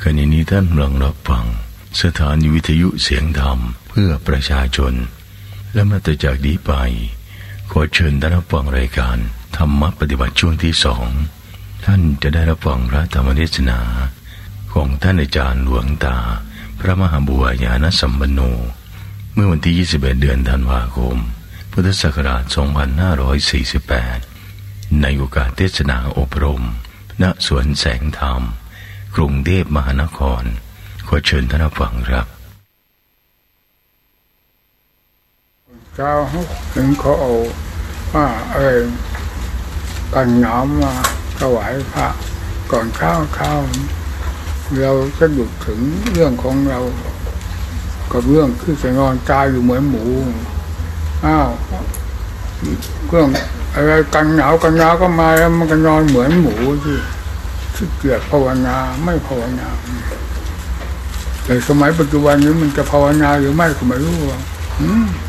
ขณะนี้ท่านกำลังรับฟังสถานีวิทยุเสียงธรรมเพื่อประชาชนและมาต่อจากนี้ไปขอเชิญท่านรับฟังรายการธรรมปฏิบัติช่วงที่2ท่านจะได้รับฟังพระธรรมเทศนาของท่านอาจารย์หลวงตาพระมหาบัวญาณสัมปันโนเมื่อวันที่21เดือนธันวาคมพุทธศักราช2548ในโอกาสเทศนาอบรมณสวนแสงธรรมกรุงเทพมหานครขอเชิญท่านฟังครับเจ้าถึงเขาเอาว่ากันหนาวมาถวายพระก่อนข้าวเราจะหยุดถึงเรื่องของเรากับเรื่องคือจะนอนตายอยู่เหมือนหมูเรื่องอะไรกันหนาวก็มาแล้วมันก็นอนเหมือนหมูที่เกียจภาวนาไม่ภาวนาแต่สมัยปัจจุบันนี้มันจะภาวนาหรือไม่ก็ไม่รู้